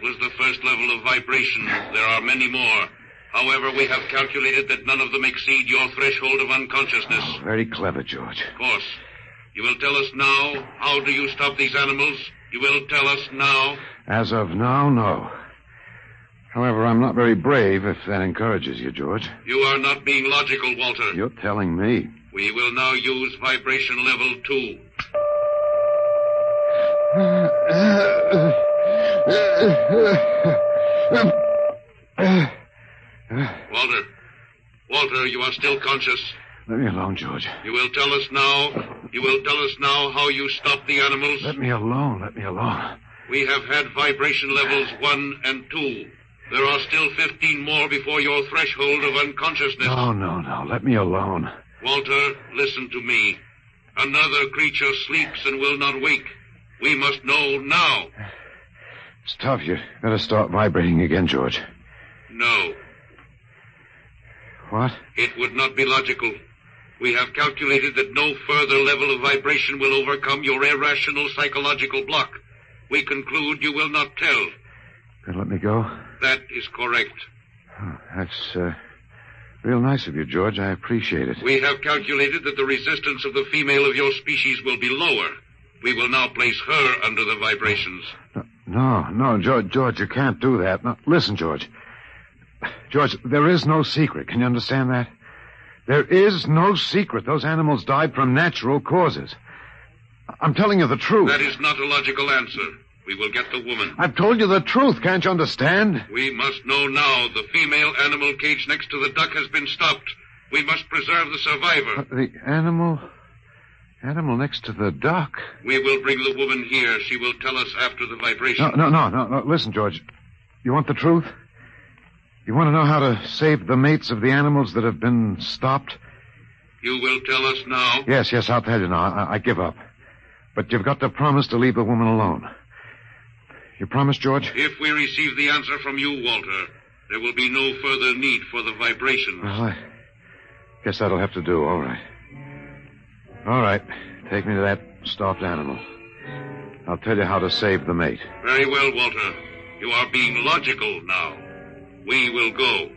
was the first level of vibration. There are many more. However, we have calculated that none of them exceed your threshold of unconsciousness. Oh, very clever, George. Of course. You will tell us now, how do you stop these animals? You will tell us now? As of now, no. However, I'm not very brave, if that encourages you, George. You are not being logical, Walter. You're telling me. We will now use vibration level 2. Walter, you are still conscious. Let me alone, George. You will tell us now how you stop the animals? Let me alone. We have had vibration levels 1 and 2. There are still 15 more before your threshold of unconsciousness. No. Let me alone. Walter, listen to me. Another creature sleeps and will not wake. We must know now. It's tough. You better start vibrating again, George. No. What? It would not be logical. We have calculated that no further level of vibration will overcome your irrational psychological block. We conclude you will not tell. Gonna let me go? That is correct. Oh, that's real nice of you, George. I appreciate it. We have calculated that the resistance of the female of your species will be lower. We will now place her under the vibrations. No, George, you can't do that. No, listen, George. George, there is no secret. Can you understand that? There is no secret. Those animals died from natural causes. I'm telling you the truth. That is not a logical answer. We will get the woman. I've told you the truth. Can't you understand? We must know now. The female animal cage next to the duck has been stopped. We must preserve the survivor. The animal next to the duck? We will bring the woman here. She will tell us after the vibration. No. Listen, George. You want the truth? You want to know how to save the mates of the animals that have been stopped? You will tell us now? Yes, I'll tell you now. I give up. But you've got to promise to leave the woman alone. You promise, George? If we receive the answer from you, Walter, there will be no further need for the vibrations. Well, I guess that'll have to do. All right. Take me to that stuffed animal. I'll tell you how to save the mate. Very well, Walter. You are being logical now. We will go.